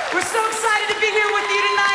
We're so excited to be here with you tonight.